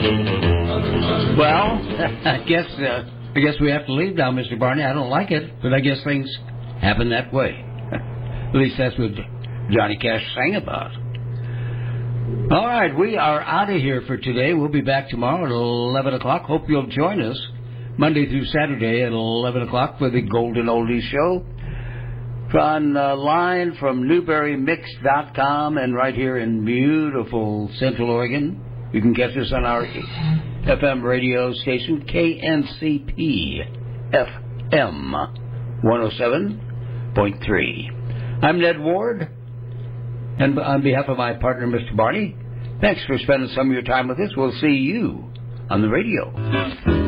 Well, I guess we have to leave now, Mr. Barney. I don't like it, but I guess things happen that way. At least that's what Johnny Cash sang about. All right, we are out of here for today. We'll be back tomorrow at 11 o'clock. Hope you'll join us Monday through Saturday at 11 o'clock for the Golden Oldies Show. Online from NewberryMix.com and right here in beautiful Central Oregon. You can catch us on our FM radio station, KNCP FM 107.3. I'm Ned Ward, and on behalf of my partner, Mr. Barney, thanks for spending some of your time with us. We'll see you on the radio.